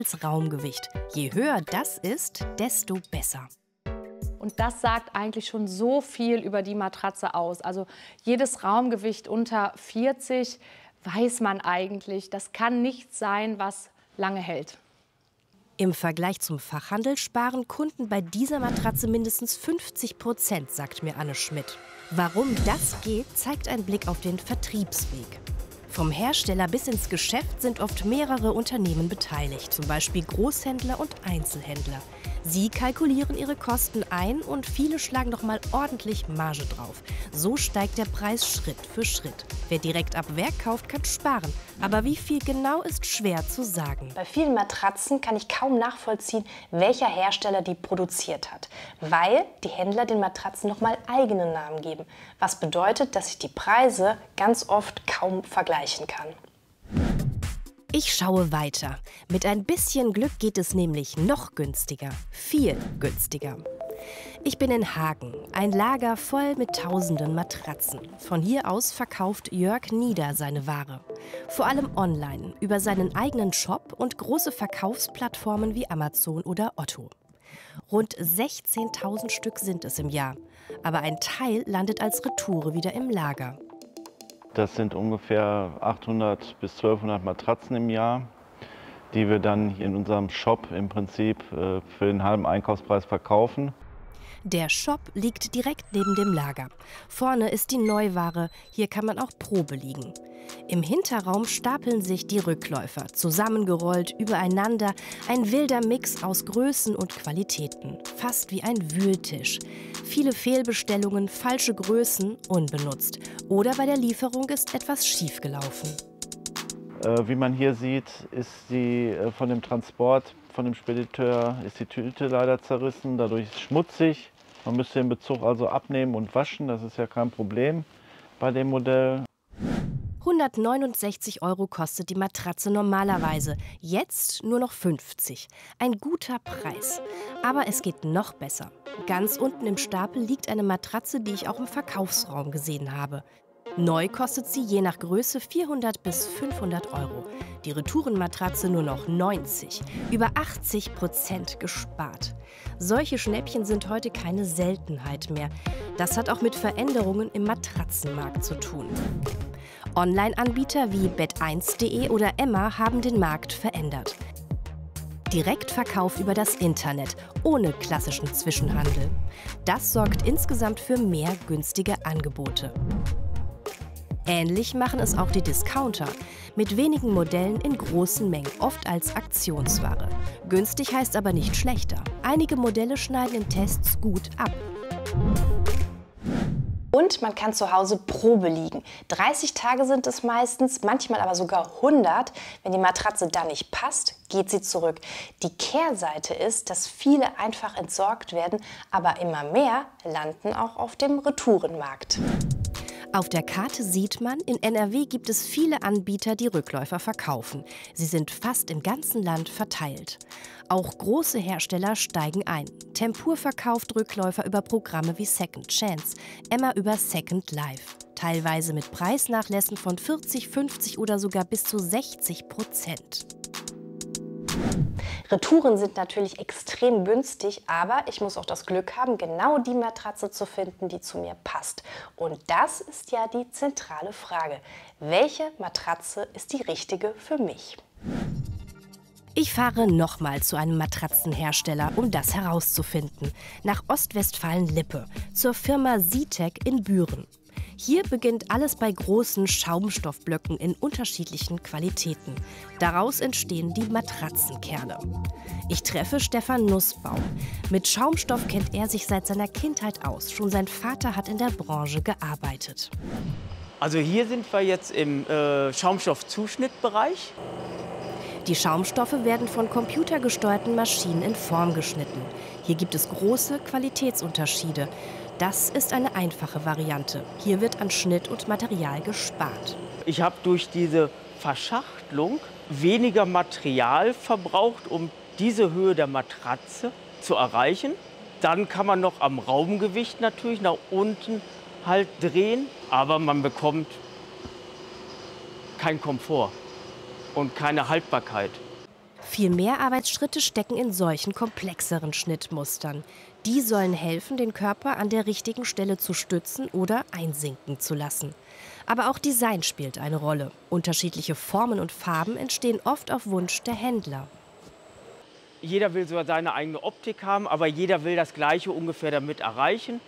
als Raumgewicht. Je höher das ist, desto besser. Und das sagt eigentlich schon so viel über die Matratze aus. Also jedes Raumgewicht unter 40 weiß man eigentlich, das kann nichts sein, was lange hält. Im Vergleich zum Fachhandel sparen Kunden bei dieser Matratze mindestens 50%, sagt mir Anne Schmidt. Warum das geht, zeigt ein Blick auf den Vertriebsweg. Vom Hersteller bis ins Geschäft sind oft mehrere Unternehmen beteiligt, zum Beispiel Großhändler und Einzelhändler. Sie kalkulieren ihre Kosten ein und viele schlagen noch mal ordentlich Marge drauf. So steigt der Preis Schritt für Schritt. Wer direkt ab Werk kauft, kann sparen. Aber wie viel genau, ist schwer zu sagen. Bei vielen Matratzen kann ich kaum nachvollziehen, welcher Hersteller die produziert hat, weil die Händler den Matratzen noch mal eigene Namen geben. Was bedeutet, dass ich die Preise ganz oft kaum vergleichen kann. Ich schaue weiter. Mit ein bisschen Glück geht es nämlich noch günstiger. Viel günstiger. Ich bin in Hagen, ein Lager voll mit tausenden Matratzen. Von hier aus verkauft Jörg Nieder seine Ware. Vor allem online, über seinen eigenen Shop und große Verkaufsplattformen wie Amazon oder Otto. Rund 16.000 Stück sind es im Jahr. Aber ein Teil landet als Retoure wieder im Lager. Das sind ungefähr 800 bis 1200 Matratzen im Jahr, die wir dann in unserem Shop im Prinzip für den halben Einkaufspreis verkaufen. Der Shop liegt direkt neben dem Lager. Vorne ist die Neuware, hier kann man auch Probe liegen. Im Hinterraum stapeln sich die Rückläufer, zusammengerollt, übereinander, ein wilder Mix aus Größen und Qualitäten, fast wie ein Wühltisch. Viele Fehlbestellungen, falsche Größen, unbenutzt. Oder bei der Lieferung ist etwas schiefgelaufen. Wie man hier sieht, ist von dem Transport, von dem Spediteur, ist die Tüte leider zerrissen, dadurch ist es schmutzig. Man müsste den Bezug also abnehmen und waschen, das ist ja kein Problem bei dem Modell. 169 € kostet die Matratze normalerweise, jetzt nur noch 50. Ein guter Preis. Aber es geht noch besser. Ganz unten im Stapel liegt eine Matratze, die ich auch im Verkaufsraum gesehen habe. Neu kostet sie je nach Größe 400 bis 500 €. Die Retourenmatratze nur noch 90. Über 80% gespart. Solche Schnäppchen sind heute keine Seltenheit mehr. Das hat auch mit Veränderungen im Matratzenmarkt zu tun. Online-Anbieter wie Bett1.de oder Emma haben den Markt verändert. Direktverkauf über das Internet, ohne klassischen Zwischenhandel. Das sorgt insgesamt für mehr günstige Angebote. Ähnlich machen es auch die Discounter, mit wenigen Modellen in großen Mengen, oft als Aktionsware. Günstig heißt aber nicht schlechter. Einige Modelle schneiden in Tests gut ab. Und man kann zu Hause Probe liegen. 30 Tage sind es meistens, manchmal aber sogar 100. Wenn die Matratze dann nicht passt, geht sie zurück. Die Kehrseite ist, dass viele einfach entsorgt werden, aber immer mehr landen auch auf dem Retourenmarkt. Auf der Karte sieht man, in NRW gibt es viele Anbieter, die Rückläufer verkaufen. Sie sind fast im ganzen Land verteilt. Auch große Hersteller steigen ein. Tempur verkauft Rückläufer über Programme wie Second Chance, Emma über Second Life. Teilweise mit Preisnachlässen von 40, 50 oder sogar bis zu 60%. Retouren sind natürlich extrem günstig, aber ich muss auch das Glück haben, genau die Matratze zu finden, die zu mir passt. Und das ist ja die zentrale Frage. Welche Matratze ist die richtige für mich? Ich fahre nochmal zu einem Matratzenhersteller, um das herauszufinden. Nach Ostwestfalen-Lippe, zur Firma Sitec in Büren. Hier beginnt alles bei großen Schaumstoffblöcken in unterschiedlichen Qualitäten. Daraus entstehen die Matratzenkerne. Ich treffe Stefan Nussbaum. Mit Schaumstoff kennt er sich seit seiner Kindheit aus. Schon sein Vater hat in der Branche gearbeitet. Also hier sind wir jetzt im Schaumstoffzuschnittbereich. Die Schaumstoffe werden von computergesteuerten Maschinen in Form geschnitten. Hier gibt es große Qualitätsunterschiede. Das ist eine einfache Variante. Hier wird an Schnitt und Material gespart. Ich habe durch diese Verschachtelung weniger Material verbraucht, um diese Höhe der Matratze zu erreichen. Dann kann man noch am Raumgewicht natürlich nach unten halt drehen, aber man bekommt keinen Komfort und keine Haltbarkeit. Viel mehr Arbeitsschritte stecken in solchen komplexeren Schnittmustern. Die sollen helfen, den Körper an der richtigen Stelle zu stützen oder einsinken zu lassen. Aber auch Design spielt eine Rolle. Unterschiedliche Formen und Farben entstehen oft auf Wunsch der Händler. Jeder will so seine eigene Optik haben, aber jeder will das Gleiche ungefähr damit erreichen.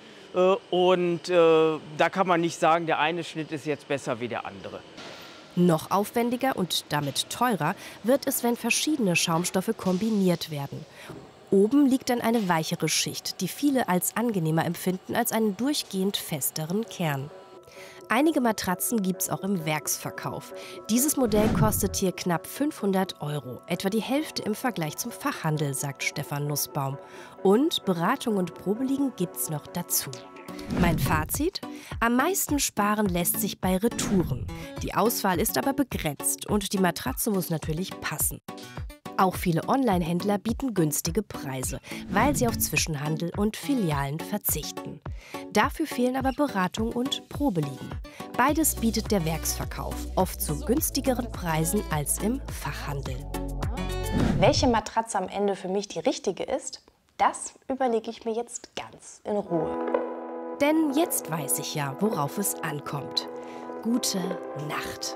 Da kann man nicht sagen, der eine Schnitt ist jetzt besser wie der andere. Noch aufwendiger und damit teurer wird es, wenn verschiedene Schaumstoffe kombiniert werden. Oben liegt dann eine weichere Schicht, die viele als angenehmer empfinden als einen durchgehend festeren Kern. Einige Matratzen gibt es auch im Werksverkauf. Dieses Modell kostet hier knapp 500 €, etwa die Hälfte im Vergleich zum Fachhandel, sagt Stefan Nussbaum. Und Beratung und Probeliegen gibt's noch dazu. Mein Fazit? Am meisten sparen lässt sich bei Retouren. Die Auswahl ist aber begrenzt und die Matratze muss natürlich passen. Auch viele Online-Händler bieten günstige Preise, weil sie auf Zwischenhandel und Filialen verzichten. Dafür fehlen aber Beratung und Probeliegen. Beides bietet der Werksverkauf, oft zu günstigeren Preisen als im Fachhandel. Welche Matratze am Ende für mich die richtige ist, das überlege ich mir jetzt ganz in Ruhe. Denn jetzt weiß ich ja, worauf es ankommt. Gute Nacht.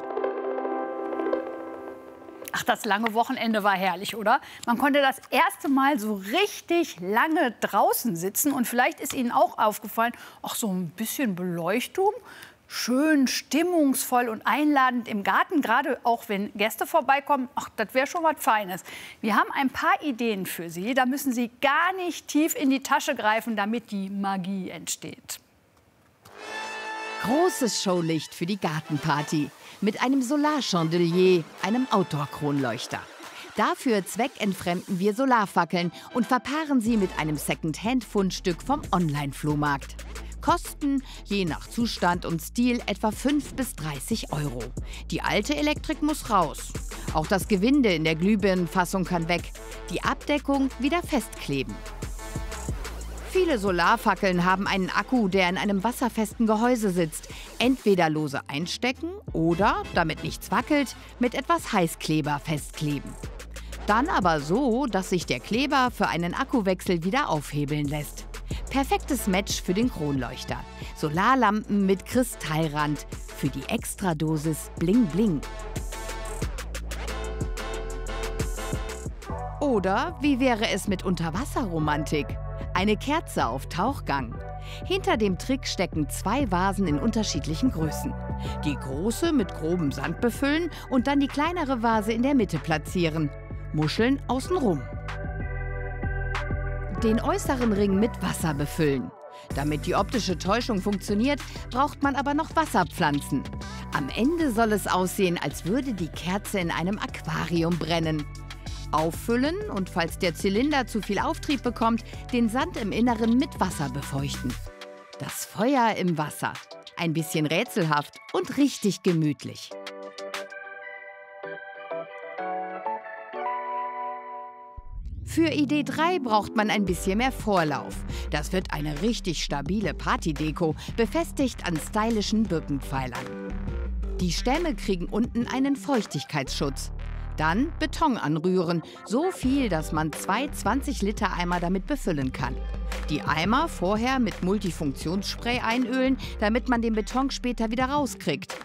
Ach, das lange Wochenende war herrlich, oder? Man konnte das erste Mal so richtig lange draußen sitzen. Und vielleicht ist Ihnen auch aufgefallen, ach, so ein bisschen Beleuchtung. Schön stimmungsvoll und einladend im Garten, gerade auch wenn Gäste vorbeikommen. Ach, das wäre schon was Feines. Wir haben ein paar Ideen für Sie. Da müssen Sie gar nicht tief in die Tasche greifen, damit die Magie entsteht. Großes Showlicht für die Gartenparty. Mit einem Solarchandelier, einem Outdoor-Kronleuchter. Dafür zweckentfremden wir Solarfackeln und verpaaren sie mit einem Second-Hand-Fundstück vom Online-Flohmarkt. Kosten, je nach Zustand und Stil, etwa 5 bis 30 €. Die alte Elektrik muss raus. Auch das Gewinde in der Glühbirnenfassung kann weg. Die Abdeckung wieder festkleben. Viele Solarfackeln haben einen Akku, der in einem wasserfesten Gehäuse sitzt. Entweder lose einstecken oder, damit nichts wackelt, mit etwas Heißkleber festkleben. Dann aber so, dass sich der Kleber für einen Akkuwechsel wieder aufhebeln lässt. Perfektes Match für den Kronleuchter. Solarlampen mit Kristallrand für die Extradosis Bling Bling. Oder wie wäre es mit Unterwasserromantik? Eine Kerze auf Tauchgang. Hinter dem Trick stecken 2 Vasen in unterschiedlichen Größen. Die große mit grobem Sand befüllen und dann die kleinere Vase in der Mitte platzieren. Muscheln außenrum. Den äußeren Ring mit Wasser befüllen. Damit die optische Täuschung funktioniert, braucht man aber noch Wasserpflanzen. Am Ende soll es aussehen, als würde die Kerze in einem Aquarium brennen. Auffüllen und, falls der Zylinder zu viel Auftrieb bekommt, den Sand im Inneren mit Wasser befeuchten. Das Feuer im Wasser. Ein bisschen rätselhaft und richtig gemütlich. Für Idee 3 braucht man ein bisschen mehr Vorlauf. Das wird eine richtig stabile Partydeko, befestigt an stylischen Birkenpfeilern. Die Stämme kriegen unten einen Feuchtigkeitsschutz. Dann Beton anrühren, so viel, dass man 2 20-Liter-Eimer damit befüllen kann. Die Eimer vorher mit Multifunktionsspray einölen, damit man den Beton später wieder rauskriegt.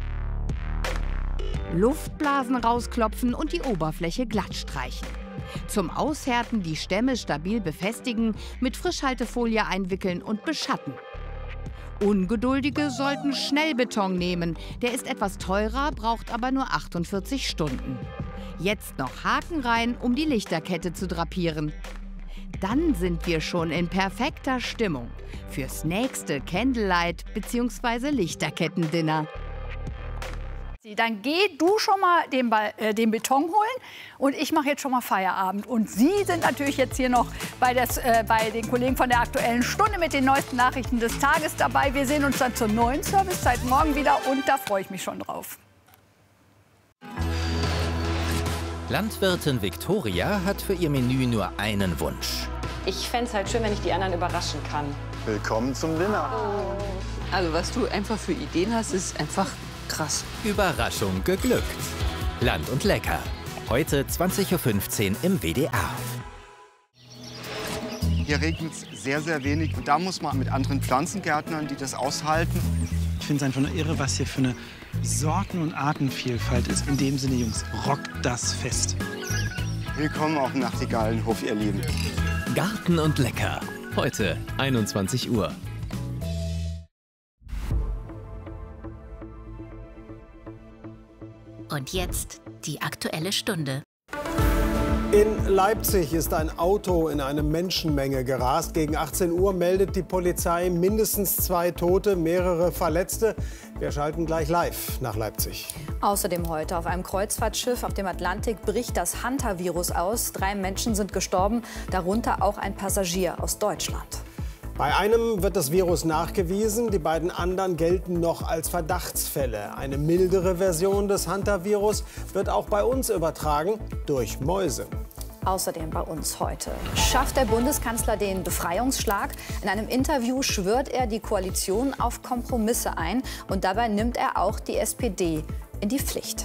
Luftblasen rausklopfen und die Oberfläche glatt streichen. Zum Aushärten die Stämme stabil befestigen, mit Frischhaltefolie einwickeln und beschatten. Ungeduldige sollten Schnellbeton nehmen. Der ist etwas teurer, braucht aber nur 48 Stunden. Jetzt noch Haken rein, um die Lichterkette zu drapieren. Dann sind wir schon in perfekter Stimmung fürs nächste Candlelight- bzw. Lichterkettendinner. Dann geh du schon mal den Beton holen und ich mache jetzt schon mal Feierabend. Und Sie sind natürlich jetzt hier noch bei den Kollegen von der Aktuellen Stunde mit den neuesten Nachrichten des Tages dabei. Wir sehen uns dann zur neuen Servicezeit morgen wieder und da freue ich mich schon drauf. Landwirtin Viktoria hat für ihr Menü nur einen Wunsch. Ich fände es halt schön, wenn ich die anderen überraschen kann. Willkommen zum Dinner. Also was du einfach für Ideen hast, ist einfach krass. Überraschung geglückt. Land und Lecker. Heute 20:15 Uhr im WDR. Hier regnet es sehr, sehr wenig. Und da muss man mit anderen Pflanzengärtnern, die das aushalten. Ich finde es einfach nur irre, was hier für eine Sorten- und Artenvielfalt ist. In dem Sinne, Jungs, rockt das Fest. Willkommen auf dem Nachtigallenhof, ihr Lieben. Garten und Lecker. Heute 21 Uhr. Und jetzt die Aktuelle Stunde. In Leipzig ist ein Auto in eine Menschenmenge gerast. Gegen 18 Uhr meldet die Polizei mindestens 2 Tote, mehrere Verletzte. Wir schalten gleich live nach Leipzig. Außerdem heute auf einem Kreuzfahrtschiff auf dem Atlantik bricht das Hantavirus aus. 3 Menschen sind gestorben, darunter auch ein Passagier aus Deutschland. Bei einem wird das Virus nachgewiesen, die beiden anderen gelten noch als Verdachtsfälle. Eine mildere Version des Hantavirus wird auch bei uns übertragen durch Mäuse. Außerdem bei uns heute. Schafft der Bundeskanzler den Befreiungsschlag? In einem Interview schwört er die Koalition auf Kompromisse ein. Und dabei nimmt er auch die SPD in die Pflicht.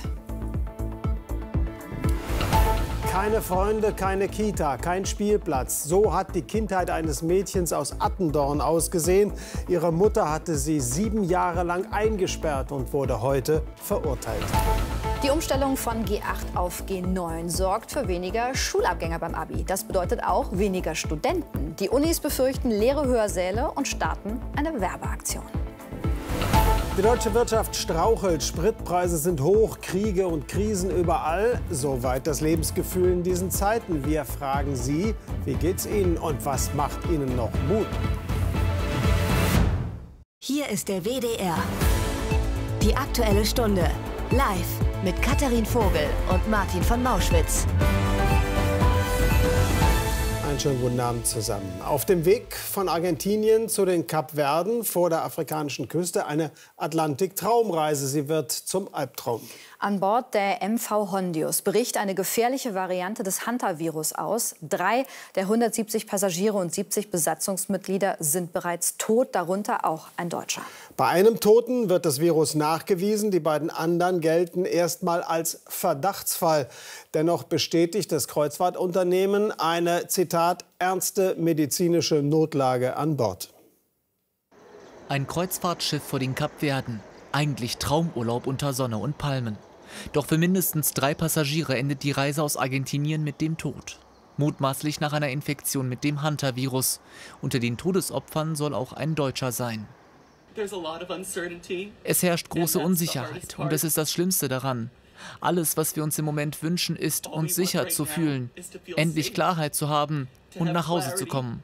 Keine Freunde, keine Kita, kein Spielplatz. So hat die Kindheit eines Mädchens aus Attendorn ausgesehen. Ihre Mutter hatte sie 7 Jahre lang eingesperrt und wurde heute verurteilt. Die Umstellung von G8 auf G9 sorgt für weniger Schulabgänger beim Abi. Das bedeutet auch weniger Studenten. Die Unis befürchten leere Hörsäle und starten eine Werbeaktion. Die deutsche Wirtschaft strauchelt, Spritpreise sind hoch, Kriege und Krisen überall. Soweit das Lebensgefühl in diesen Zeiten. Wir fragen Sie, wie geht's Ihnen und was macht Ihnen noch Mut? Hier ist der WDR. Die Aktuelle Stunde. Live mit Katharin Vogel und Martin von Mauschwitz. Einen schönen guten Abend zusammen. Auf dem Weg von Argentinien zu den Kapverden vor der afrikanischen Küste eine Atlantik-Traumreise. Sie wird zum Albtraum. An Bord der MV Hondius bricht eine gefährliche Variante des Hantavirus aus. 3 der 170 Passagiere und 70 Besatzungsmitglieder sind bereits tot, darunter auch ein Deutscher. Bei einem Toten wird das Virus nachgewiesen. Die beiden anderen gelten erstmal als Verdachtsfall. Dennoch bestätigt das Kreuzfahrtunternehmen eine, Zitat, ernste medizinische Notlage an Bord. Ein Kreuzfahrtschiff vor den Kapverden. Eigentlich Traumurlaub unter Sonne und Palmen. Doch für mindestens 3 Passagiere endet die Reise aus Argentinien mit dem Tod. Mutmaßlich nach einer Infektion mit dem Hantavirus. Unter den Todesopfern soll auch ein Deutscher sein. Es herrscht große Unsicherheit und das ist das Schlimmste daran. Alles, was wir uns im Moment wünschen, ist, uns sicher zu fühlen, endlich Klarheit zu haben und nach Hause zu kommen.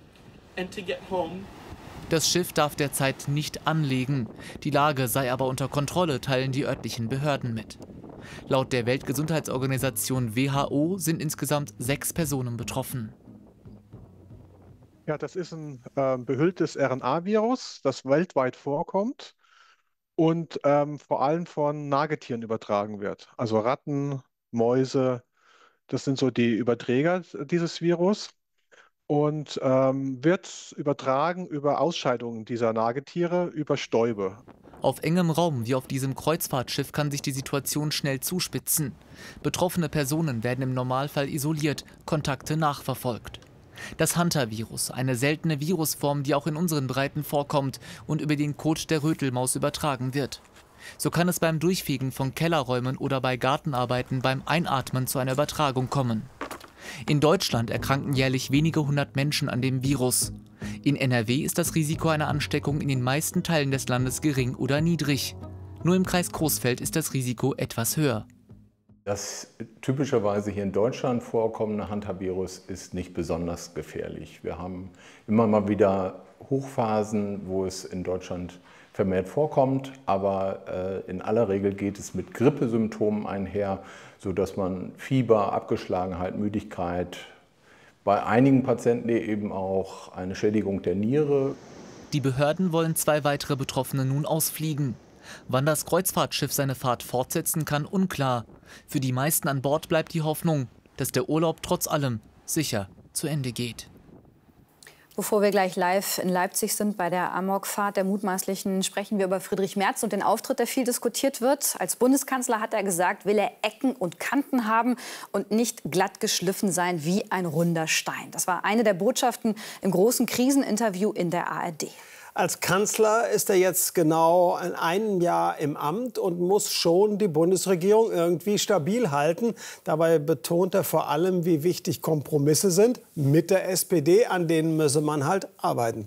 Das Schiff darf derzeit nicht anlegen. Die Lage sei aber unter Kontrolle, teilen die örtlichen Behörden mit. Laut der Weltgesundheitsorganisation WHO sind insgesamt 6 Personen betroffen. Ja, das ist ein behülltes RNA-Virus, das weltweit vorkommt und vor allem von Nagetieren übertragen wird. Also Ratten, Mäuse, das sind so die Überträger dieses Virus. Und wird übertragen über Ausscheidungen dieser Nagetiere, über Stäube. Auf engem Raum wie auf diesem Kreuzfahrtschiff kann sich die Situation schnell zuspitzen. Betroffene Personen werden im Normalfall isoliert, Kontakte nachverfolgt. Das Hantavirus, eine seltene Virusform, die auch in unseren Breiten vorkommt und über den Kot der Rötelmaus übertragen wird. So kann es beim Durchfegen von Kellerräumen oder bei Gartenarbeiten beim Einatmen zu einer Übertragung kommen. In Deutschland erkranken jährlich wenige 100 Menschen an dem Virus. In NRW ist das Risiko einer Ansteckung in den meisten Teilen des Landes gering oder niedrig. Nur im Kreis Coesfeld ist das Risiko etwas höher. Das typischerweise hier in Deutschland vorkommende Hantavirus ist nicht besonders gefährlich. Wir haben immer mal wieder Hochphasen, wo es in Deutschland vermehrt vorkommt, aber in aller Regel geht es mit Grippesymptomen einher, sodass man Fieber, Abgeschlagenheit, Müdigkeit, bei einigen Patienten eben auch eine Schädigung der Niere. Die Behörden wollen 2 weitere Betroffene nun ausfliegen. Wann das Kreuzfahrtschiff seine Fahrt fortsetzen kann, unklar. Für die meisten an Bord bleibt die Hoffnung, dass der Urlaub trotz allem sicher zu Ende geht. Bevor wir gleich live in Leipzig sind bei der Amokfahrt der Mutmaßlichen, sprechen wir über Friedrich Merz und den Auftritt, der viel diskutiert wird. Als Bundeskanzler hat er gesagt, will er Ecken und Kanten haben und nicht glatt geschliffen sein wie ein runder Stein. Das war eine der Botschaften im großen Kriseninterview in der ARD. Als Kanzler ist er jetzt genau in einem Jahr im Amt und muss schon die Bundesregierung irgendwie stabil halten. Dabei betont er vor allem, wie wichtig Kompromisse sind mit der SPD, an denen müsse man halt arbeiten.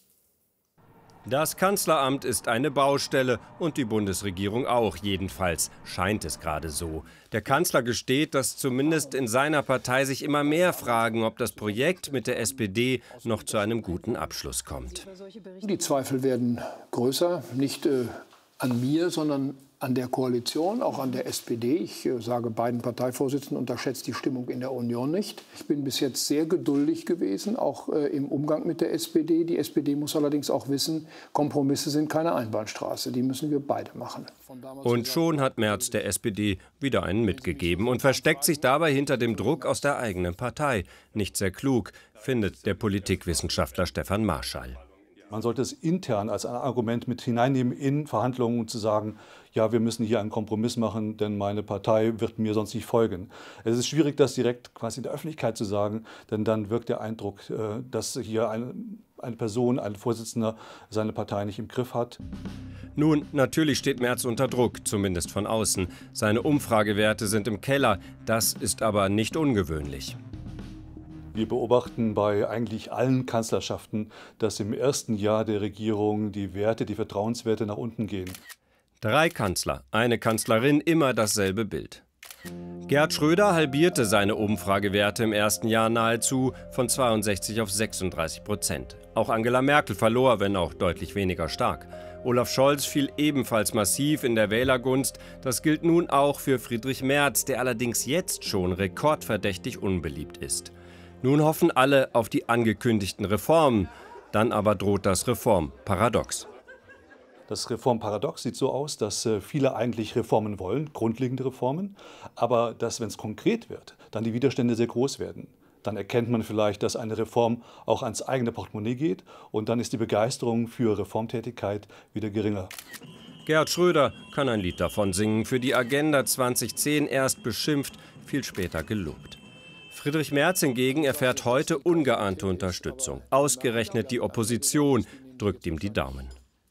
Das Kanzleramt ist eine Baustelle und die Bundesregierung auch, jedenfalls scheint es gerade so. Der Kanzler gesteht, dass zumindest in seiner Partei sich immer mehr fragen, ob das Projekt mit der SPD noch zu einem guten Abschluss kommt. Die Zweifel werden größer, nicht an mir, sondern an der Koalition, auch an der SPD. Ich sage beiden Parteivorsitzenden, unterschätzt die Stimmung in der Union nicht. Ich bin bis jetzt sehr geduldig gewesen, auch im Umgang mit der SPD. Die SPD muss allerdings auch wissen, Kompromisse sind keine Einbahnstraße. Die müssen wir beide machen. Und schon hat Merz der SPD wieder einen mitgegeben und versteckt sich dabei hinter dem Druck aus der eigenen Partei. Nicht sehr klug, findet der Politikwissenschaftler Stefan Marschall. Man sollte es intern als ein Argument mit hineinnehmen in Verhandlungen und zu sagen, ja, wir müssen hier einen Kompromiss machen, denn meine Partei wird mir sonst nicht folgen. Es ist schwierig, das direkt quasi in der Öffentlichkeit zu sagen, denn dann wirkt der Eindruck, dass hier eine Person, ein Vorsitzender seine Partei nicht im Griff hat. Nun, natürlich steht Merz unter Druck, zumindest von außen. Seine Umfragewerte sind im Keller, das ist aber nicht ungewöhnlich. Wir beobachten bei eigentlich allen Kanzlerschaften, dass im ersten Jahr der Regierung die Werte, die Vertrauenswerte nach unten gehen. 3 Kanzler, eine Kanzlerin, immer dasselbe Bild. Gerhard Schröder halbierte seine Umfragewerte im ersten Jahr nahezu von 62 auf 36%. Auch Angela Merkel verlor, wenn auch deutlich weniger stark. Olaf Scholz fiel ebenfalls massiv in der Wählergunst. Das gilt nun auch für Friedrich Merz, der allerdings jetzt schon rekordverdächtig unbeliebt ist. Nun hoffen alle auf die angekündigten Reformen. Dann aber droht das Reformparadox. Das Reformparadox sieht so aus, dass viele eigentlich Reformen wollen, grundlegende Reformen, aber dass, wenn es konkret wird, dann die Widerstände sehr groß werden. Dann erkennt man vielleicht, dass eine Reform auch ans eigene Portemonnaie geht und dann ist die Begeisterung für Reformtätigkeit wieder geringer. Gerhard Schröder kann ein Lied davon singen, für die Agenda 2010 erst beschimpft, viel später gelobt. Friedrich Merz hingegen erfährt heute ungeahnte Unterstützung. Ausgerechnet die Opposition drückt ihm die Daumen.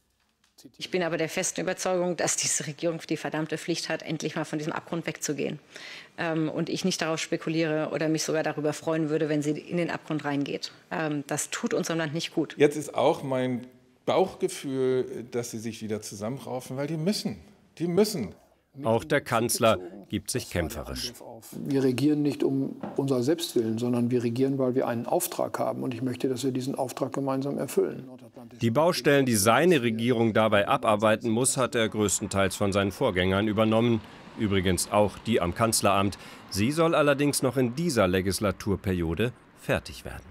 Ich bin aber der festen Überzeugung, dass diese Regierung die verdammte Pflicht hat, endlich mal von diesem Abgrund wegzugehen. Und ich nicht darauf spekuliere oder mich sogar darüber freuen würde, wenn sie in den Abgrund reingeht. Das tut unserem Land nicht gut. Jetzt ist auch mein Bauchgefühl, dass sie sich wieder zusammenraufen, weil die müssen. Die müssen. Auch der Kanzler gibt sich kämpferisch. Wir regieren nicht um unser Selbstwillen, sondern wir regieren, weil wir einen Auftrag haben. Und ich möchte, dass wir diesen Auftrag gemeinsam erfüllen. Die Baustellen, die seine Regierung dabei abarbeiten muss, hat er größtenteils von seinen Vorgängern übernommen. Übrigens auch die am Kanzleramt. Sie soll allerdings noch in dieser Legislaturperiode fertig werden.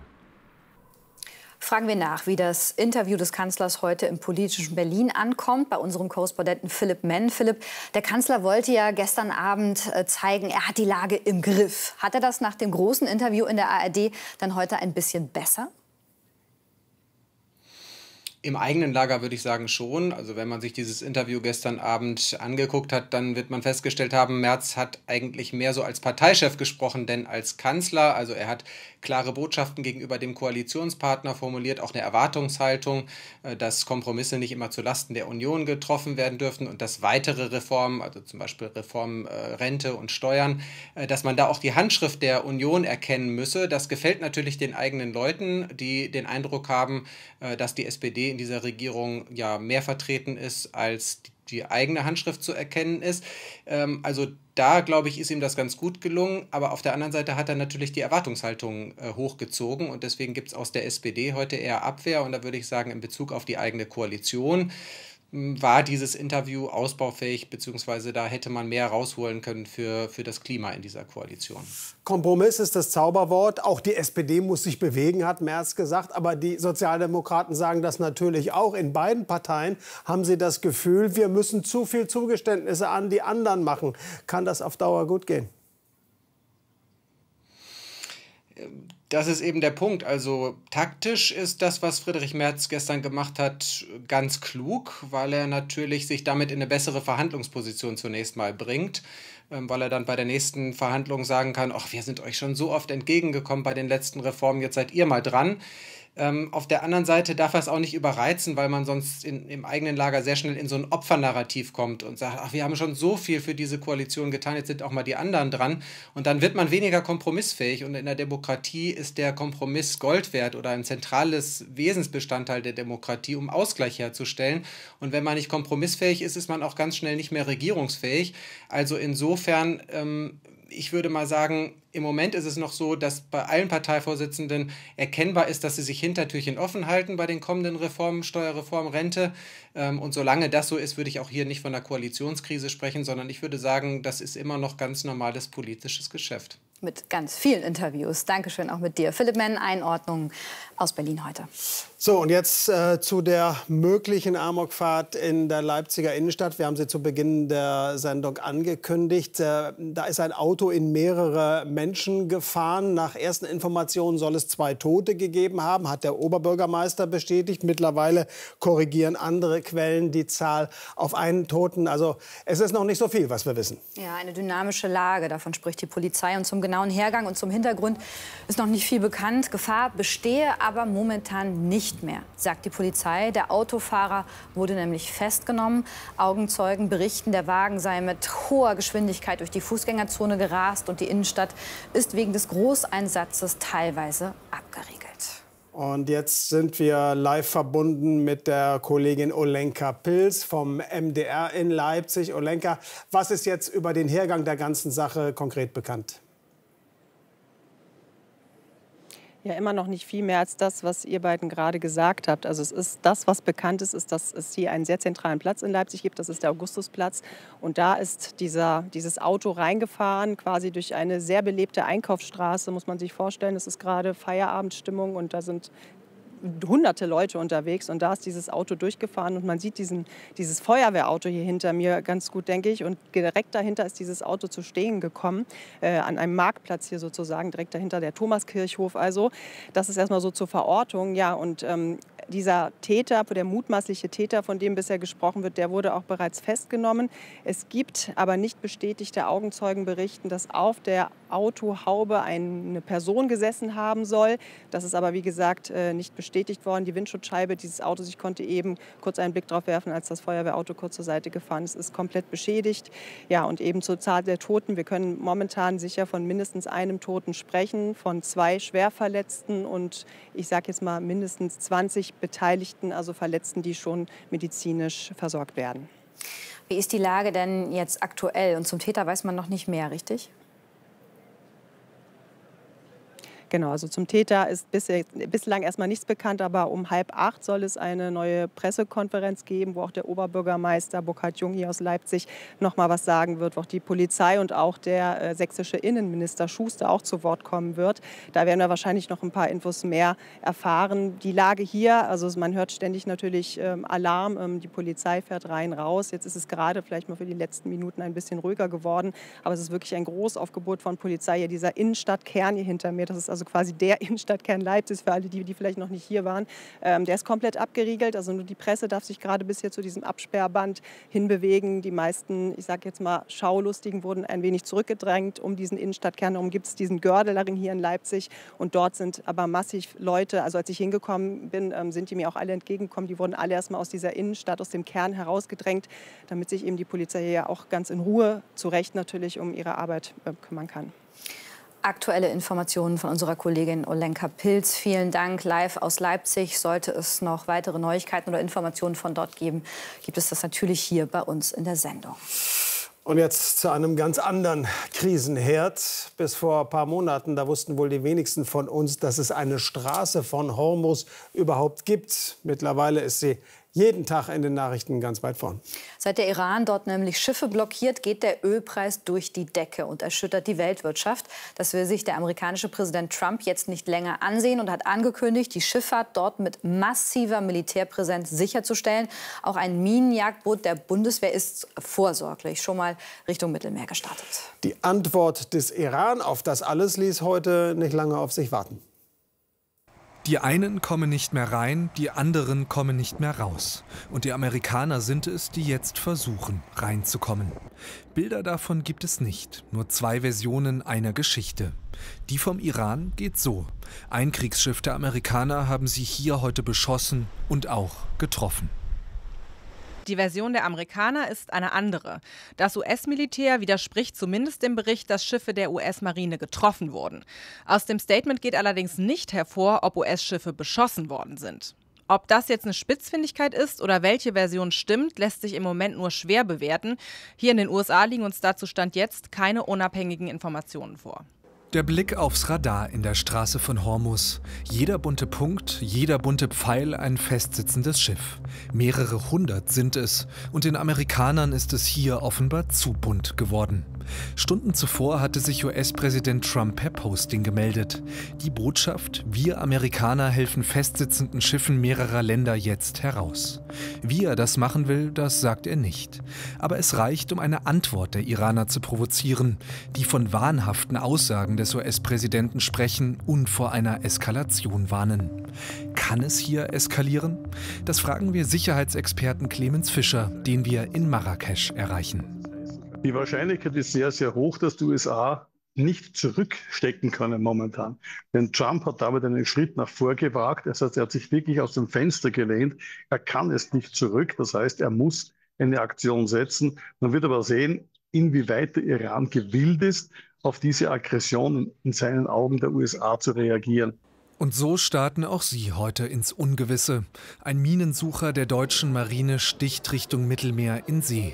Fragen wir nach, wie das Interview des Kanzlers heute im politischen Berlin ankommt, bei unserem Korrespondenten Philipp Menn. Philipp, der Kanzler wollte ja gestern Abend zeigen, er hat die Lage im Griff. Hat er das nach dem großen Interview in der ARD dann heute ein bisschen besser? Im eigenen Lager würde ich sagen schon. Also wenn man sich dieses Interview gestern Abend angeguckt hat, dann wird man festgestellt haben, Merz hat eigentlich mehr so als Parteichef gesprochen, denn als Kanzler. Also er hat klare Botschaften gegenüber dem Koalitionspartner formuliert, auch eine Erwartungshaltung, dass Kompromisse nicht immer zulasten der Union getroffen werden dürften und dass weitere Reformen, also zum Beispiel Reform Rente und Steuern, dass man da auch die Handschrift der Union erkennen müsse. Das gefällt natürlich den eigenen Leuten, die den Eindruck haben, dass die SPD in dieser Regierung ja mehr vertreten ist, als die eigene Handschrift zu erkennen ist. Also da, glaube ich, ist ihm das ganz gut gelungen. Aber auf der anderen Seite hat er natürlich die Erwartungshaltung hochgezogen. Und deswegen gibt es aus der SPD heute eher Abwehr. Und da würde ich sagen, in Bezug auf die eigene Koalition war dieses Interview ausbaufähig, beziehungsweise da hätte man mehr rausholen können für das Klima in dieser Koalition. Kompromiss ist das Zauberwort. Auch die SPD muss sich bewegen, hat Merz gesagt. Aber die Sozialdemokraten sagen das natürlich auch. In beiden Parteien haben sie das Gefühl, wir müssen zu viel Zugeständnisse an die anderen machen. Kann das auf Dauer gut gehen? Das ist eben der Punkt. Also taktisch ist das, was Friedrich Merz gestern gemacht hat, ganz klug, weil er natürlich sich damit in eine bessere Verhandlungsposition zunächst mal bringt, weil er dann bei der nächsten Verhandlung sagen kann, ach, wir sind euch schon so oft entgegengekommen bei den letzten Reformen, jetzt seid ihr mal dran. Auf der anderen Seite darf er es auch nicht überreizen, weil man sonst im eigenen Lager sehr schnell in so ein Opfernarrativ kommt und sagt, ach, wir haben schon so viel für diese Koalition getan, jetzt sind auch mal die anderen dran. Und dann wird man weniger kompromissfähig. Und in der Demokratie ist der Kompromiss Gold wert oder ein zentrales Wesensbestandteil der Demokratie, um Ausgleich herzustellen. Und wenn man nicht kompromissfähig ist, ist man auch ganz schnell nicht mehr regierungsfähig. Also insofern, ich würde mal sagen, im Moment ist es noch so, dass bei allen Parteivorsitzenden erkennbar ist, dass sie sich Hintertürchen offen halten bei den kommenden Reformen, Steuerreform, Rente. Und solange das so ist, würde ich auch hier nicht von einer Koalitionskrise sprechen, sondern ich würde sagen, das ist immer noch ganz normales politisches Geschäft. Mit ganz vielen Interviews. Dankeschön auch mit dir. Philipp Menn, Einordnung aus Berlin heute. So, und jetzt zu der möglichen Amokfahrt in der Leipziger Innenstadt. Wir haben sie zu Beginn der Sendung angekündigt. Da ist ein Auto in mehrere Menschen gefahren. Nach ersten Informationen soll es 2 Tote gegeben haben, hat der Oberbürgermeister bestätigt. Mittlerweile korrigieren andere Quellen die Zahl auf einen Toten. Also es ist noch nicht so viel, was wir wissen. Ja, eine dynamische Lage, davon spricht die Polizei. Und zum genauen Hergang und zum Hintergrund ist noch nicht viel bekannt. Gefahr bestehe aber momentan nicht mehr, sagt die Polizei. Der Autofahrer wurde nämlich festgenommen. Augenzeugen berichten, der Wagen sei mit hoher Geschwindigkeit durch die Fußgängerzone gerast und die Innenstadt ist wegen des Großeinsatzes teilweise abgeriegelt. Und jetzt sind wir live verbunden mit der Kollegin Olenka Pilz vom MDR in Leipzig. Olenka, was ist jetzt über den Hergang der ganzen Sache konkret bekannt? Ja, immer noch nicht viel mehr als das, was ihr beiden gerade gesagt habt. Also es ist das, was bekannt ist, dass es hier einen sehr zentralen Platz in Leipzig gibt. Das ist der Augustusplatz. Und da ist dieses Auto reingefahren, quasi durch eine sehr belebte Einkaufsstraße, muss man sich vorstellen. Es ist gerade Feierabendstimmung und da sind hunderte Leute unterwegs und da ist dieses Auto durchgefahren und man sieht dieses Feuerwehrauto hier hinter mir ganz gut, denke ich, und direkt dahinter ist dieses Auto zu stehen gekommen, an einem Marktplatz hier sozusagen, direkt dahinter der Thomaskirchhof also. Das ist erstmal so zur Verortung, ja, und dieser Täter, der mutmaßliche Täter, von dem bisher gesprochen wird, der wurde auch bereits festgenommen. Es gibt aber nicht bestätigte Augenzeugen berichten, dass auf der Autohaube eine Person gesessen haben soll. Das ist aber, wie gesagt, nicht bestätigt worden. Die Windschutzscheibe dieses Autos, ich konnte eben kurz einen Blick drauf werfen, als das Feuerwehrauto kurz zur Seite gefahren ist komplett beschädigt. Ja, und eben zur Zahl der Toten. Wir können momentan sicher von mindestens einem Toten sprechen, von 2 Schwerverletzten und ich sage jetzt mal mindestens 20 Beteiligten, also Verletzten, die schon medizinisch versorgt werden. Wie ist die Lage denn jetzt aktuell? Und zum Täter weiß man noch nicht mehr, richtig? Genau, also zum Täter ist bislang erstmal nichts bekannt, aber um 7:30 soll es eine neue Pressekonferenz geben, wo auch der Oberbürgermeister Burkhard Jung hier aus Leipzig noch mal was sagen wird, wo auch die Polizei und auch der sächsische Innenminister Schuster auch zu Wort kommen wird. Da werden wir wahrscheinlich noch ein paar Infos mehr erfahren. Die Lage hier, also man hört ständig natürlich Alarm, die Polizei fährt rein, raus. Jetzt ist es gerade vielleicht mal für die letzten Minuten ein bisschen ruhiger geworden, aber es ist wirklich ein Großaufgebot von Polizei hier, dieser Innenstadtkern hier hinter mir, das ist also quasi der Innenstadtkern Leipzigs, für alle, die vielleicht noch nicht hier waren. Der ist komplett abgeriegelt, also nur die Presse darf sich gerade bis hier zu diesem Absperrband hinbewegen. Die meisten, ich sage jetzt mal, Schaulustigen wurden ein wenig zurückgedrängt. Um diesen Innenstadtkern herum gibt es diesen Gördelring hier in Leipzig und dort sind aber massiv Leute, also als ich hingekommen bin, sind die mir auch alle entgegengekommen. Die wurden alle erstmal aus dieser Innenstadt, aus dem Kern herausgedrängt, damit sich eben die Polizei hier auch ganz in Ruhe, zu Recht natürlich, um ihre Arbeit kümmern kann. Aktuelle Informationen von unserer Kollegin Olenka Pilz. Vielen Dank, live aus Leipzig. Sollte es noch weitere Neuigkeiten oder Informationen von dort geben, gibt es das natürlich hier bei uns in der Sendung. Und jetzt zu einem ganz anderen Krisenherd. Bis vor ein paar Monaten, da wussten wohl die wenigsten von uns, dass es eine Straße von Hormuz überhaupt gibt. Mittlerweile ist sie jeden Tag in den Nachrichten ganz weit vorn. Seit der Iran dort nämlich Schiffe blockiert, geht der Ölpreis durch die Decke und erschüttert die Weltwirtschaft. Das will sich der amerikanische Präsident Trump jetzt nicht länger ansehen und hat angekündigt, die Schifffahrt dort mit massiver Militärpräsenz sicherzustellen. Auch ein Minenjagdboot der Bundeswehr ist vorsorglich schon mal Richtung Mittelmeer gestartet. Die Antwort des Iran auf das alles ließ heute nicht lange auf sich warten. Die einen kommen nicht mehr rein, die anderen kommen nicht mehr raus. Und die Amerikaner sind es, die jetzt versuchen, reinzukommen. Bilder davon gibt es nicht, nur 2 Versionen einer Geschichte. Die vom Iran geht so. Ein Kriegsschiff der Amerikaner haben sie hier heute beschossen und auch getroffen. Die Version der Amerikaner ist eine andere. Das US-Militär widerspricht zumindest dem Bericht, dass Schiffe der US-Marine getroffen wurden. Aus dem Statement geht allerdings nicht hervor, ob US-Schiffe beschossen worden sind. Ob das jetzt eine Spitzfindigkeit ist oder welche Version stimmt, lässt sich im Moment nur schwer bewerten. Hier in den USA liegen uns dazu Stand jetzt keine unabhängigen Informationen vor. Der Blick aufs Radar in der Straße von Hormuz. Jeder bunte Punkt, jeder bunte Pfeil ein festsitzendes Schiff. Mehrere hundert sind es und den Amerikanern ist es hier offenbar zu bunt geworden. Stunden zuvor hatte sich US-Präsident Trump per Posting gemeldet. Die Botschaft: Wir Amerikaner helfen festsitzenden Schiffen mehrerer Länder jetzt heraus. Wie er das machen will, das sagt er nicht. Aber es reicht, um eine Antwort der Iraner zu provozieren, die von wahnhaften Aussagen des US-Präsidenten sprechen und vor einer Eskalation warnen. Kann es hier eskalieren? Das fragen wir Sicherheitsexperten Clemens Fischer, den wir in Marrakesch erreichen. Die Wahrscheinlichkeit ist sehr, sehr hoch, dass die USA nicht zurückstecken können momentan. Denn Trump hat damit einen Schritt nach vor gewagt. Das heißt, er hat sich wirklich aus dem Fenster gelehnt. Er kann es nicht zurück. Das heißt, er muss eine Aktion setzen. Man wird aber sehen, inwieweit der Iran gewillt ist, auf diese Aggression in seinen Augen der USA zu reagieren. Und so starten auch sie heute ins Ungewisse. Ein Minensucher der deutschen Marine sticht Richtung Mittelmeer in See.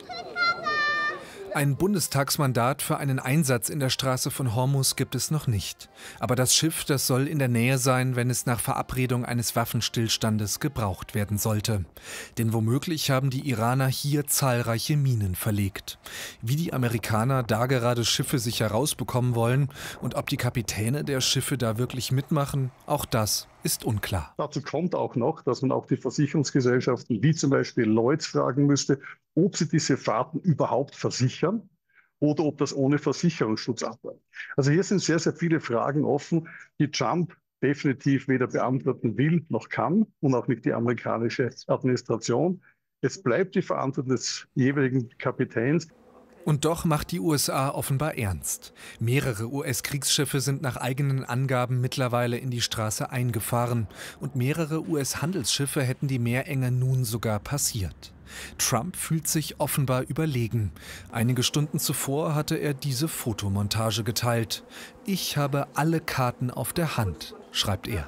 Ein Bundestagsmandat für einen Einsatz in der Straße von Hormuz gibt es noch nicht. Aber das Schiff, das soll in der Nähe sein, wenn es nach Verabredung eines Waffenstillstandes gebraucht werden sollte. Denn womöglich haben die Iraner hier zahlreiche Minen verlegt. Wie die Amerikaner da gerade Schiffe sich herausbekommen wollen und ob die Kapitäne der Schiffe da wirklich mitmachen, auch das ist unklar. Dazu kommt auch noch, dass man auch die Versicherungsgesellschaften wie zum Beispiel Lloyds fragen müsste, ob sie diese Fahrten überhaupt versichern oder ob das ohne Versicherungsschutz abläuft. Also hier sind sehr, sehr viele Fragen offen, die Trump definitiv weder beantworten will noch kann und auch nicht die amerikanische Administration. Es bleibt die Verantwortung des jeweiligen Kapitäns. Und doch macht die USA offenbar ernst. Mehrere US-Kriegsschiffe sind nach eigenen Angaben mittlerweile in die Straße eingefahren. Und mehrere US-Handelsschiffe hätten die Meerenge nun sogar passiert. Trump fühlt sich offenbar überlegen. Einige Stunden zuvor hatte er diese Fotomontage geteilt. Ich habe alle Karten auf der Hand, schreibt er.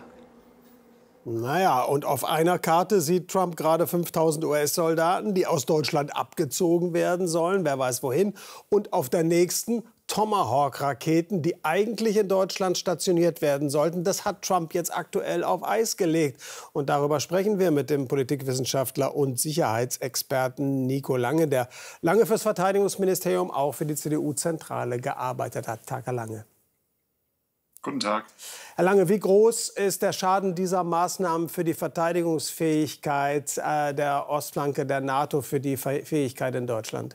Naja, und auf einer Karte sieht Trump gerade 5000 US-Soldaten, die aus Deutschland abgezogen werden sollen, wer weiß wohin. Und auf der nächsten Tomahawk-Raketen, die eigentlich in Deutschland stationiert werden sollten. Das hat Trump jetzt aktuell auf Eis gelegt. Und darüber sprechen wir mit dem Politikwissenschaftler und Sicherheitsexperten Nico Lange, der lange fürs Verteidigungsministerium, auch für die CDU-Zentrale gearbeitet hat. Tag, Herr Lange. Guten Tag. Herr Lange, wie groß ist der Schaden dieser Maßnahmen für die Verteidigungsfähigkeit der Ostflanke der NATO, für die Fähigkeit in Deutschland?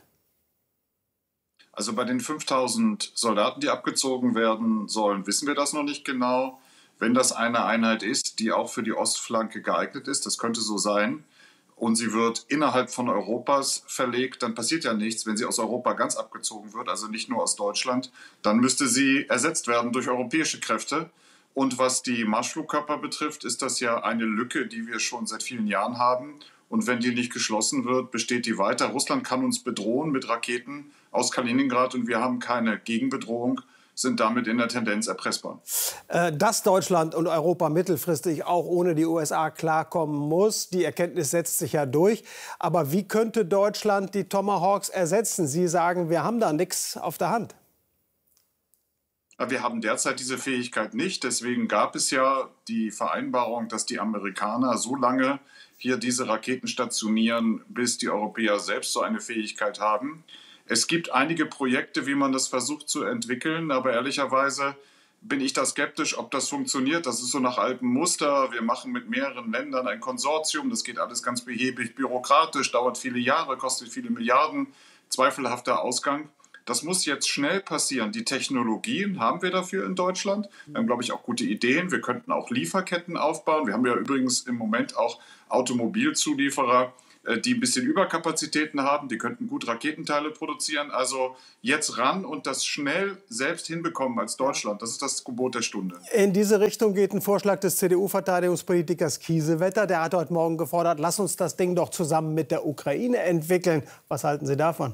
Also bei den 5000 Soldaten, die abgezogen werden sollen, wissen wir das noch nicht genau. Wenn das eine Einheit ist, die auch für die Ostflanke geeignet ist, das könnte so sein, und sie wird innerhalb von Europas verlegt, dann passiert ja nichts. Wenn sie aus Europa ganz abgezogen wird, also nicht nur aus Deutschland, dann müsste sie ersetzt werden durch europäische Kräfte. Und was die Marschflugkörper betrifft, ist das ja eine Lücke, die wir schon seit vielen Jahren haben. Und wenn die nicht geschlossen wird, besteht die weiter. Russland kann uns bedrohen mit Raketen aus Kaliningrad und wir haben keine Gegenbedrohung, sind damit in der Tendenz erpressbar. Dass Deutschland und Europa mittelfristig auch ohne die USA klarkommen muss, die Erkenntnis setzt sich ja durch. Aber wie könnte Deutschland die Tomahawks ersetzen? Sie sagen, wir haben da nichts auf der Hand. Wir haben derzeit diese Fähigkeit nicht. Deswegen gab es ja die Vereinbarung, dass die Amerikaner so lange hier diese Raketen stationieren, bis die Europäer selbst so eine Fähigkeit haben. Es gibt einige Projekte, wie man das versucht zu entwickeln, aber ehrlicherweise bin ich da skeptisch, ob das funktioniert. Das ist so nach altem Muster. Wir machen mit mehreren Ländern ein Konsortium. Das geht alles ganz behäbig bürokratisch, dauert viele Jahre, kostet viele Milliarden. Zweifelhafter Ausgang. Das muss jetzt schnell passieren. Die Technologien haben wir dafür in Deutschland. Wir haben, glaube ich, auch gute Ideen. Wir könnten auch Lieferketten aufbauen. Wir haben ja übrigens im Moment auch Automobilzulieferer, die ein bisschen Überkapazitäten haben. Die könnten gut Raketenteile produzieren. Also jetzt ran und das schnell selbst hinbekommen als Deutschland. Das ist das Gebot der Stunde. In diese Richtung geht ein Vorschlag des CDU-Verteidigungspolitikers Kiesewetter. Der hat heute Morgen gefordert, lass uns das Ding doch zusammen mit der Ukraine entwickeln. Was halten Sie davon?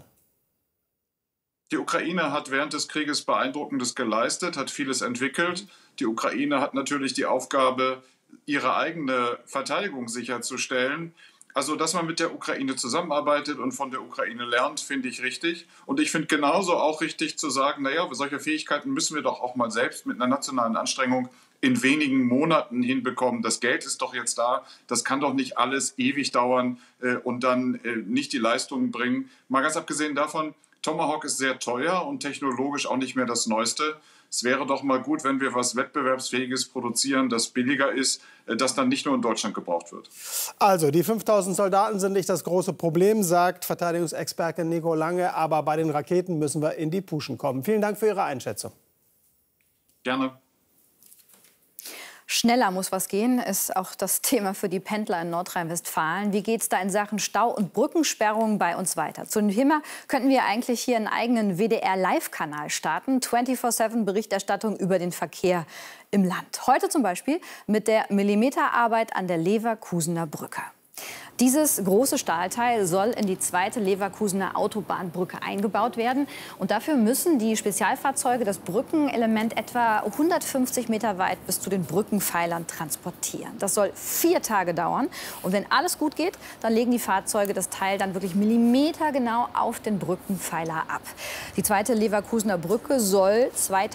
Die Ukraine hat während des Krieges Beeindruckendes geleistet, hat vieles entwickelt. Die Ukraine hat natürlich die Aufgabe, ihre eigene Verteidigung sicherzustellen. Also, dass man mit der Ukraine zusammenarbeitet und von der Ukraine lernt, finde ich richtig. Und ich finde genauso auch richtig zu sagen, naja, solche Fähigkeiten müssen wir doch auch mal selbst mit einer nationalen Anstrengung in wenigen Monaten hinbekommen. Das Geld ist doch jetzt da. Das kann doch nicht alles ewig dauern und dann nicht die Leistungen bringen. Mal ganz abgesehen davon, Tomahawk ist sehr teuer und technologisch auch nicht mehr das Neueste. Es wäre doch mal gut, wenn wir was Wettbewerbsfähiges produzieren, das billiger ist, das dann nicht nur in Deutschland gebraucht wird. Also, die 5000 Soldaten sind nicht das große Problem, sagt Verteidigungsexperte Nico Lange. Aber bei den Raketen müssen wir in die Puschen kommen. Vielen Dank für Ihre Einschätzung. Gerne. Schneller muss was gehen, ist auch das Thema für die Pendler in Nordrhein-Westfalen. Wie geht es da in Sachen Stau- und Brückensperrungen bei uns weiter? Zu dem Thema könnten wir eigentlich hier einen eigenen WDR-Live-Kanal starten. 24/7 Berichterstattung über den Verkehr im Land. Heute zum Beispiel mit der Millimeterarbeit an der Leverkusener Brücke. Dieses große Stahlteil soll in die zweite Leverkusener Autobahnbrücke eingebaut werden. Und dafür müssen die Spezialfahrzeuge das Brückenelement etwa 150 Meter weit bis zu den Brückenpfeilern transportieren. Das soll 4 Tage dauern. Und wenn alles gut geht, dann legen die Fahrzeuge das Teil dann wirklich millimetergenau auf den Brückenpfeiler ab. Die zweite Leverkusener Brücke soll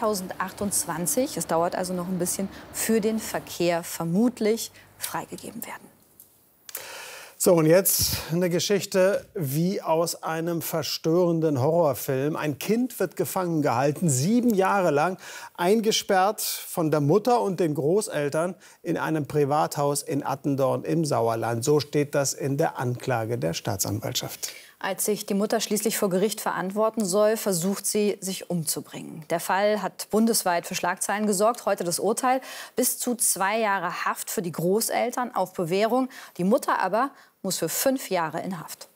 2028, es dauert also noch ein bisschen, für den Verkehr vermutlich freigegeben werden. So, und jetzt eine Geschichte wie aus einem verstörenden Horrorfilm. Ein Kind wird gefangen gehalten, 7 Jahre lang, eingesperrt von der Mutter und den Großeltern in einem Privathaus in Attendorn im Sauerland. So steht das in der Anklage der Staatsanwaltschaft. Als sich die Mutter schließlich vor Gericht verantworten soll, versucht sie, sich umzubringen. Der Fall hat bundesweit für Schlagzeilen gesorgt. Heute das Urteil: bis zu 2 Jahre Haft für die Großeltern auf Bewährung. Die Mutter aber muss für 5 Jahre in Haft.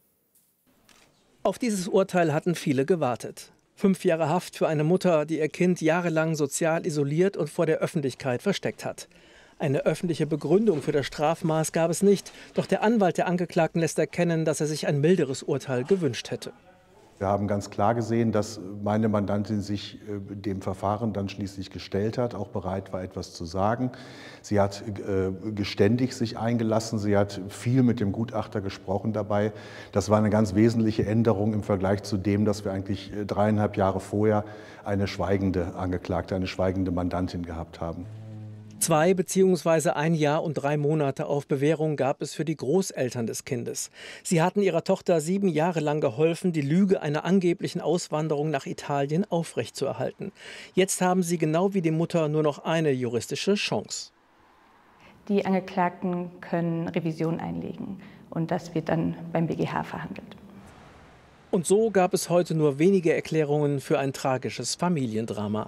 Auf dieses Urteil hatten viele gewartet. 5 Jahre Haft für eine Mutter, die ihr Kind jahrelang sozial isoliert und vor der Öffentlichkeit versteckt hat. Eine öffentliche Begründung für das Strafmaß gab es nicht. Doch der Anwalt der Angeklagten lässt erkennen, dass er sich ein milderes Urteil gewünscht hätte. Wir haben ganz klar gesehen, dass meine Mandantin sich dem Verfahren dann schließlich gestellt hat, auch bereit war, etwas zu sagen. Sie hat geständig sich eingelassen, sie hat viel mit dem Gutachter gesprochen dabei. Das war eine ganz wesentliche Änderung im Vergleich zu dem, dass wir eigentlich 3,5 Jahre vorher eine schweigende Angeklagte, eine schweigende Mandantin gehabt haben. 2 bzw. 1 Jahr und 3 Monate auf Bewährung gab es für die Großeltern des Kindes. Sie hatten ihrer Tochter 7 Jahre lang geholfen, die Lüge einer angeblichen Auswanderung nach Italien aufrechtzuerhalten. Jetzt haben sie genau wie die Mutter nur noch eine juristische Chance. Die Angeklagten können Revision einlegen und das wird dann beim BGH verhandelt. Und so gab es heute nur wenige Erklärungen für ein tragisches Familiendrama.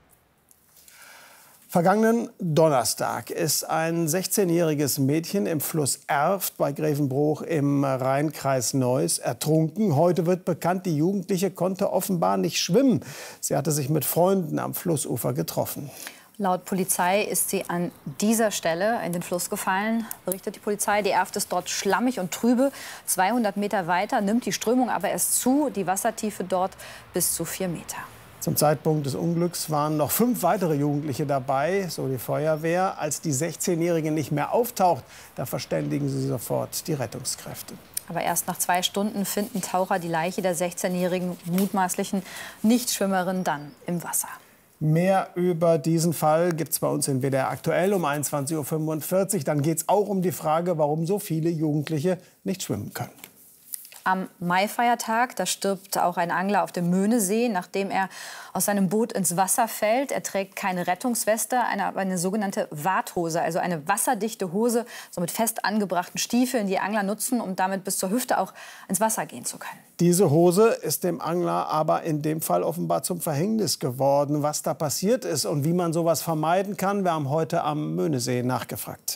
Vergangenen Donnerstag ist ein 16-jähriges Mädchen im Fluss Erft bei Grevenbruch im Rheinkreis Neuss ertrunken. Heute wird bekannt, die Jugendliche konnte offenbar nicht schwimmen. Sie hatte sich mit Freunden am Flussufer getroffen. Laut Polizei ist sie an dieser Stelle in den Fluss gefallen, berichtet die Polizei. Die Erft ist dort schlammig und trübe. 200 Meter weiter nimmt die Strömung aber erst zu. Die Wassertiefe dort bis zu 4 Meter. Zum Zeitpunkt des Unglücks waren noch 5 weitere Jugendliche dabei, so die Feuerwehr. Als die 16-Jährige nicht mehr auftaucht, da verständigen sie sofort die Rettungskräfte. Aber erst nach 2 Stunden finden Taucher die Leiche der 16-jährigen mutmaßlichen Nichtschwimmerin dann im Wasser. Mehr über diesen Fall gibt es bei uns in WDR aktuell um 21:45 Uhr. Dann geht es auch um die Frage, warum so viele Jugendliche nicht schwimmen können. Am Maifeiertag, da stirbt auch ein Angler auf dem Möhnesee, nachdem er aus seinem Boot ins Wasser fällt. Er trägt keine Rettungsweste, eine sogenannte Warthose, also eine wasserdichte Hose, so mit fest angebrachten Stiefeln, die Angler nutzen, um damit bis zur Hüfte auch ins Wasser gehen zu können. Diese Hose ist dem Angler aber in dem Fall offenbar zum Verhängnis geworden. Was da passiert ist und wie man sowas vermeiden kann, wir haben heute am Möhnesee nachgefragt.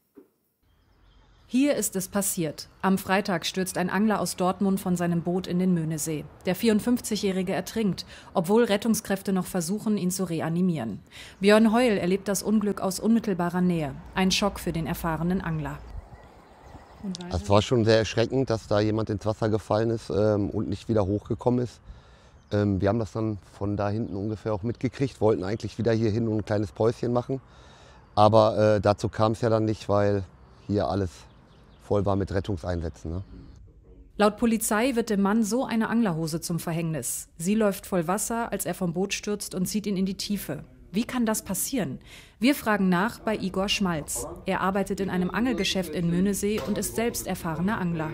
Hier ist es passiert. Am Freitag stürzt ein Angler aus Dortmund von seinem Boot in den Möhnesee. Der 54-Jährige ertrinkt, obwohl Rettungskräfte noch versuchen, ihn zu reanimieren. Björn Heul erlebt das Unglück aus unmittelbarer Nähe. Ein Schock für den erfahrenen Angler. Es war schon sehr erschreckend, dass da jemand ins Wasser gefallen ist und nicht wieder hochgekommen ist. Wir haben das dann von da hinten ungefähr auch mitgekriegt, wollten eigentlich wieder hier hin und ein kleines Päuschen machen. Aber dazu kam es ja dann nicht, weil hier alles voll war mit Rettungseinsätzen. Ne? Laut Polizei wird dem Mann so eine Anglerhose zum Verhängnis. Sie läuft voll Wasser, als er vom Boot stürzt und zieht ihn in die Tiefe. Wie kann das passieren? Wir fragen nach bei Igor Schmalz. Er arbeitet in einem Angelgeschäft in Möhnesee und ist selbst erfahrener Angler.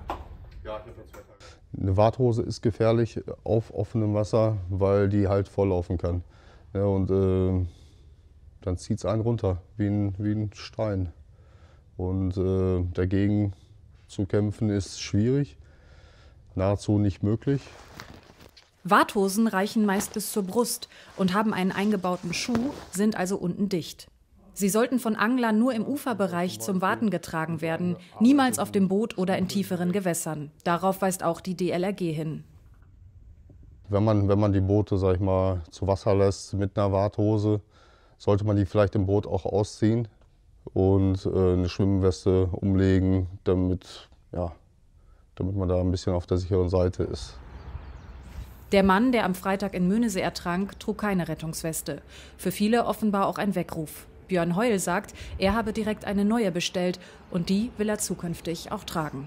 Eine Warthose ist gefährlich auf offenem Wasser, weil die halt volllaufen kann. Ja, und dann zieht es einen runter, wie ein Stein. Und dagegen zu kämpfen ist schwierig, nahezu nicht möglich. Warthosen reichen meist bis zur Brust und haben einen eingebauten Schuh, sind also unten dicht. Sie sollten von Anglern nur im Uferbereich zum Warten getragen werden, niemals auf dem Boot oder in tieferen Gewässern. Darauf weist auch die DLRG hin. Wenn man die Boote, sag ich mal, zu Wasser lässt mit einer Warthose, sollte man die vielleicht im Boot auch ausziehen und eine Schwimmweste umlegen, damit man da ein bisschen auf der sicheren Seite ist. Der Mann, der am Freitag in Möhnesee ertrank, trug keine Rettungsweste. Für viele offenbar auch ein Weckruf. Björn Heul sagt, er habe direkt eine neue bestellt und die will er zukünftig auch tragen.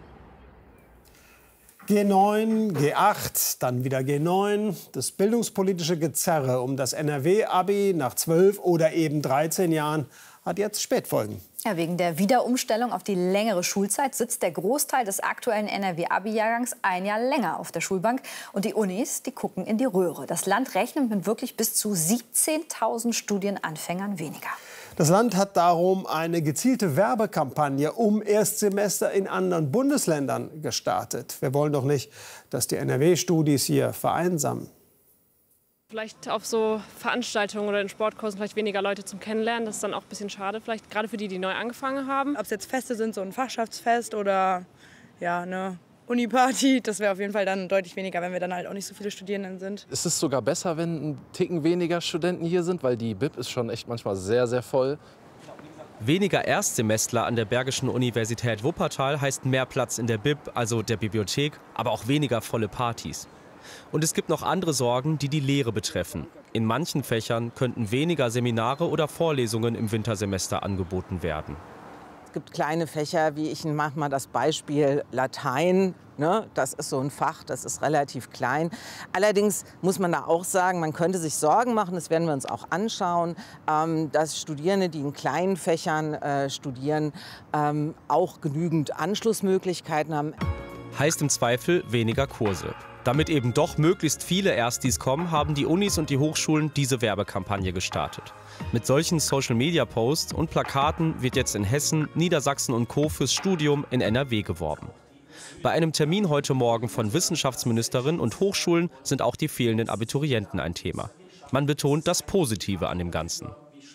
G9, G8, dann wieder G9. Das bildungspolitische Gezerre um das NRW-Abi nach 12 oder eben 13 Jahren hat jetzt Spätfolgen. Ja, wegen der Wiederumstellung auf die längere Schulzeit sitzt der Großteil des aktuellen NRW-Abi-Jahrgangs ein Jahr länger auf der Schulbank. Und die Unis, die gucken in die Röhre. Das Land rechnet mit wirklich bis zu 17.000 Studienanfängern weniger. Das Land hat darum eine gezielte Werbekampagne um Erstsemester in anderen Bundesländern gestartet. Wir wollen doch nicht, dass die NRW-Studis hier vereinsamen. Vielleicht auf so Veranstaltungen oder in Sportkursen vielleicht weniger Leute zum Kennenlernen. Das ist dann auch ein bisschen schade, vielleicht gerade für die, die neu angefangen haben. Ob es jetzt Feste sind, so ein Fachschaftsfest oder ja, eine Uniparty, das wäre auf jeden Fall dann deutlich weniger, wenn wir dann halt auch nicht so viele Studierenden sind. Es ist sogar besser, wenn ein Ticken weniger Studenten hier sind, weil die BIP ist schon echt manchmal sehr, sehr voll. Weniger Erstsemestler an der Bergischen Universität Wuppertal heißt mehr Platz in der BIP, also der Bibliothek, aber auch weniger volle Partys. Und es gibt noch andere Sorgen, die die Lehre betreffen. In manchen Fächern könnten weniger Seminare oder Vorlesungen im Wintersemester angeboten werden. Es gibt kleine Fächer, wie ich mache mal das Beispiel Latein. Ne? Das ist so ein Fach, das ist relativ klein. Allerdings muss man da auch sagen, man könnte sich Sorgen machen, das werden wir uns auch anschauen, dass Studierende, die in kleinen Fächern studieren, auch genügend Anschlussmöglichkeiten haben. Heißt im Zweifel weniger Kurse. Damit eben doch möglichst viele Erstis kommen, haben die Unis und die Hochschulen diese Werbekampagne gestartet. Mit solchen Social-Media-Posts und Plakaten wird jetzt in Hessen, Niedersachsen und Co. fürs Studium in NRW geworben. Bei einem Termin heute Morgen von Wissenschaftsministerin und Hochschulen sind auch die fehlenden Abiturienten ein Thema. Man betont das Positive an dem Ganzen.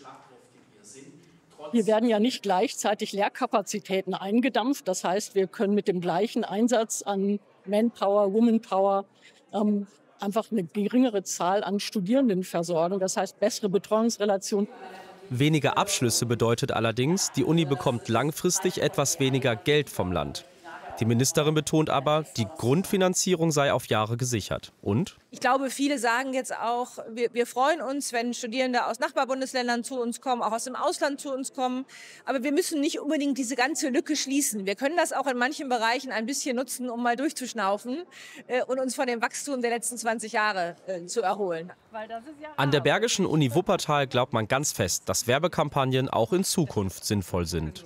Hier werden ja nicht gleichzeitig Lehrkapazitäten eingedampft. Das heißt, wir können mit dem gleichen Einsatz an Manpower, Womanpower einfach eine geringere Zahl an Studierenden versorgen. Das heißt, bessere Betreuungsrelationen. Weniger Abschlüsse bedeutet allerdings, die Uni bekommt langfristig etwas weniger Geld vom Land. Die Ministerin betont aber, die Grundfinanzierung sei auf Jahre gesichert. Und? Ich glaube, viele sagen jetzt auch, wir freuen uns, wenn Studierende aus Nachbarbundesländern zu uns kommen, auch aus dem Ausland zu uns kommen. Aber wir müssen nicht unbedingt diese ganze Lücke schließen. Wir können das auch in manchen Bereichen ein bisschen nutzen, um mal durchzuschnaufen und uns von dem Wachstum der letzten 20 Jahre zu erholen. An der Bergischen Uni Wuppertal glaubt man ganz fest, dass Werbekampagnen auch in Zukunft sinnvoll sind.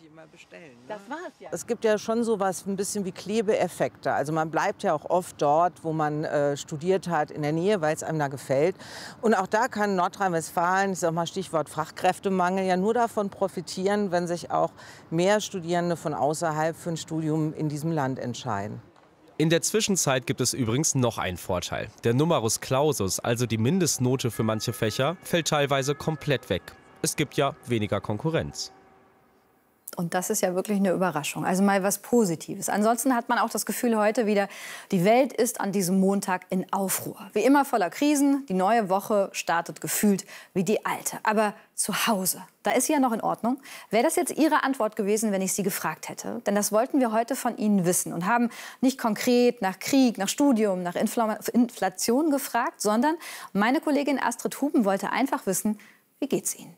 Es gibt ja schon so was ein bisschen wie Klebeeffekte. Also man bleibt ja auch oft dort, wo man studiert hat, in der Nähe, weil es einem da gefällt. Und auch da kann Nordrhein-Westfalen, ich sage mal Stichwort Fachkräftemangel, ja nur davon profitieren, wenn sich auch mehr Studierende von außerhalb für ein Studium in diesem Land entscheiden. In der Zwischenzeit gibt es übrigens noch einen Vorteil. Der Numerus Clausus, also die Mindestnote für manche Fächer, fällt teilweise komplett weg. Es gibt ja weniger Konkurrenz. Und das ist ja wirklich eine Überraschung. Also mal was Positives. Ansonsten hat man auch das Gefühl heute wieder, die Welt ist an diesem Montag in Aufruhr. Wie immer voller Krisen. Die neue Woche startet gefühlt wie die alte. Aber zu Hause, da ist sie ja noch in Ordnung. Wäre das jetzt Ihre Antwort gewesen, wenn ich Sie gefragt hätte? Denn das wollten wir heute von Ihnen wissen und haben nicht konkret nach Krieg, nach Studium, nach Inflation gefragt, sondern meine Kollegin Astrid Huben wollte einfach wissen, wie geht's Ihnen?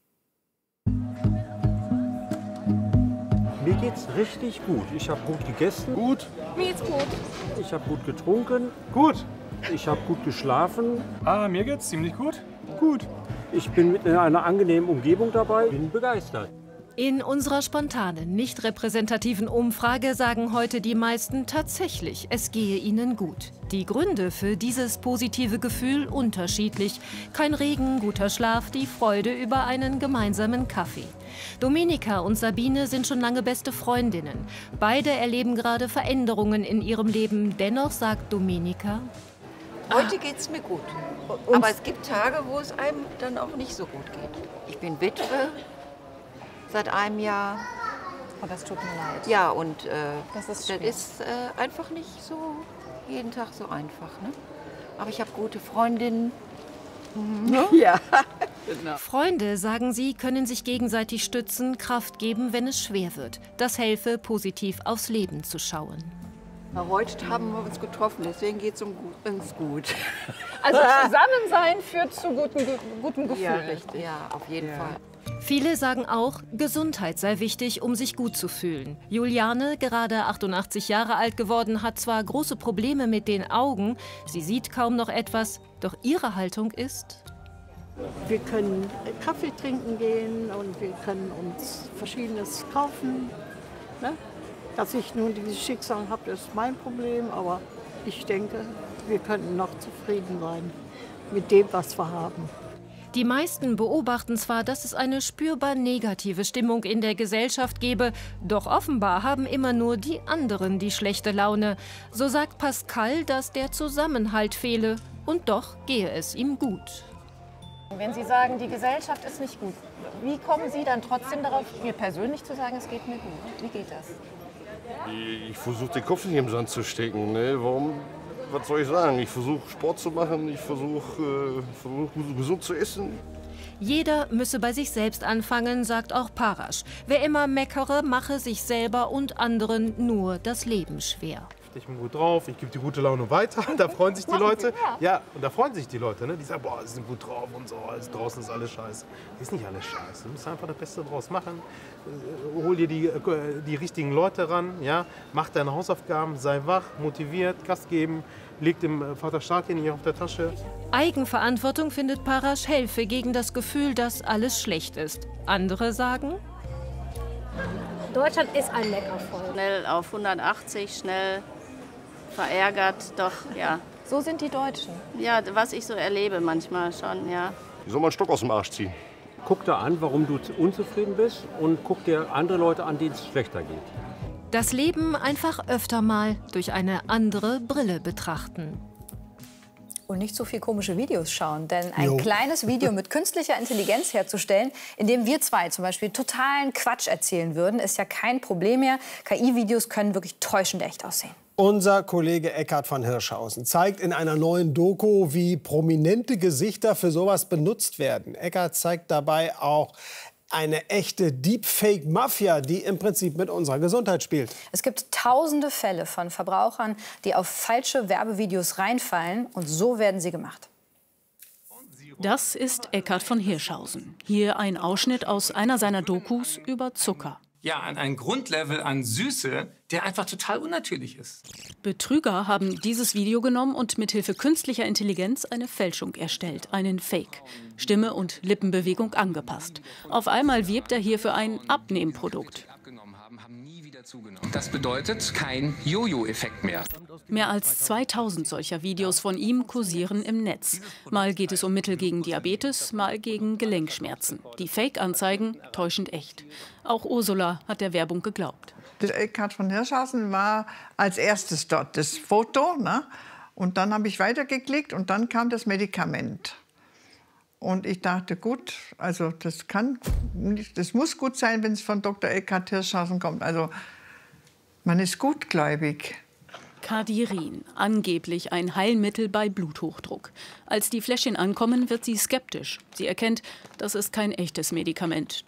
Mir geht's richtig gut. Ich habe gut gegessen. Gut. Mir geht's gut. Ich habe gut getrunken. Gut. Ich habe gut geschlafen. Mir geht's ziemlich gut. Gut. Ich bin in einer angenehmen Umgebung dabei. Bin begeistert. In unserer spontanen, nicht repräsentativen Umfrage sagen heute die meisten tatsächlich, es gehe ihnen gut. Die Gründe für dieses positive Gefühl unterschiedlich. Kein Regen, guter Schlaf, die Freude über einen gemeinsamen Kaffee. Domenica und Sabine sind schon lange beste Freundinnen. Beide erleben gerade Veränderungen in ihrem Leben. Dennoch sagt Domenica: Heute geht's mir gut. Aber es gibt Tage, wo es einem dann auch nicht so gut geht. Ich bin Witwe seit einem Jahr. Oh, das tut mir leid. Ja, und das ist einfach nicht so jeden Tag so einfach. Ne? Aber ich habe gute Freundinnen. Ne? Ja, genau. Freunde, sagen sie, können sich gegenseitig stützen, Kraft geben, wenn es schwer wird. Das helfe, positiv aufs Leben zu schauen. Heute haben wir uns getroffen, deswegen geht es uns gut. Also Zusammensein führt zu gutem Gefühl. Ja, richtig. Ja, auf jeden Fall. Viele sagen auch, Gesundheit sei wichtig, um sich gut zu fühlen. Juliane, gerade 88 Jahre alt geworden, hat zwar große Probleme mit den Augen, sie sieht kaum noch etwas, doch ihre Haltung ist: Wir können Kaffee trinken gehen und wir können uns Verschiedenes kaufen. Ne? Dass ich nun dieses Schicksal habe, ist mein Problem, aber ich denke, wir könnten noch zufrieden sein mit dem, was wir haben. Die meisten beobachten zwar, dass es eine spürbar negative Stimmung in der Gesellschaft gebe, doch offenbar haben immer nur die anderen die schlechte Laune. So sagt Pascal, dass der Zusammenhalt fehle, und doch gehe es ihm gut. Wenn Sie sagen, die Gesellschaft ist nicht gut, wie kommen Sie dann trotzdem darauf, mir persönlich zu sagen, es geht mir gut? Wie geht das? Ich versuche den Kopf nicht im Sand zu stecken. Ne? Was soll ich sagen? Ich versuche Sport zu machen, ich versuche gesund zu essen. Jeder müsse bei sich selbst anfangen, sagt auch Parasch. Wer immer meckere, mache sich selber und anderen nur das Leben schwer. Ich bin gut drauf, ich gebe die gute Laune weiter, da freuen sich die Leute. Ja, und da freuen sich die Leute, ne? Die sagen, boah, sie sind gut drauf und so, draußen ist alles scheiße. Ist nicht alles scheiße, du musst einfach das Beste draus machen. Hol dir die richtigen Leute ran, ja? Mach deine Hausaufgaben, sei wach, motiviert, Gas geben, leg dem Vater Staat nicht auf der Tasche. Eigenverantwortung, findet Parasch, helfe gegen das Gefühl, dass alles schlecht ist. Andere sagen: Deutschland ist ein Meckervolk. Schnell auf 180, schnell verärgert, doch, ja. So sind die Deutschen. Ja, was ich so erlebe manchmal schon, ja. Wie soll man einen Stock aus dem Arsch ziehen? Guck da an, warum du unzufrieden bist, und guck dir andere Leute an, denen es schlechter geht. Das Leben einfach öfter mal durch eine andere Brille betrachten. Und nicht so viel komische Videos schauen, denn ein kleines Video mit künstlicher Intelligenz herzustellen, in dem wir zwei zum Beispiel totalen Quatsch erzählen würden, ist ja kein Problem mehr. KI-Videos können wirklich täuschend echt aussehen. Unser Kollege Eckhard von Hirschhausen zeigt in einer neuen Doku, wie prominente Gesichter für sowas benutzt werden. Eckhard zeigt dabei auch Eine echte Deepfake-Mafia, die im Prinzip mit unserer Gesundheit spielt. Es gibt tausende Fälle von Verbrauchern, die auf falsche Werbevideos reinfallen. Und so werden sie gemacht. Das ist Eckhard von Hirschhausen. Hier ein Ausschnitt aus einer seiner Dokus über Zucker. Ja, ein Grundlevel an Süße, der einfach total unnatürlich ist. Betrüger haben dieses Video genommen und mithilfe künstlicher Intelligenz eine Fälschung erstellt, einen Fake. Stimme und Lippenbewegung angepasst. Auf einmal wirbt er hier für ein Abnehmprodukt. Das bedeutet kein Jojo-Effekt mehr. Mehr als 2000 solcher Videos von ihm kursieren im Netz. Mal geht es um Mittel gegen Diabetes, mal gegen Gelenkschmerzen. Die Fake-Anzeigen täuschend echt. Auch Ursula hat der Werbung geglaubt. Der Eckhard von Hirschhausen war als erstes dort, das Foto. Ne? Und dann habe ich weitergeklickt und dann kam das Medikament. Und ich dachte, gut, also das muss gut sein, wenn es von Dr. Eckhard Hirschhausen kommt. Also man ist gutgläubig. Cardirin, angeblich ein Heilmittel bei Bluthochdruck. Als die Fläschchen ankommen, wird sie skeptisch. Sie erkennt, das ist kein echtes Medikament.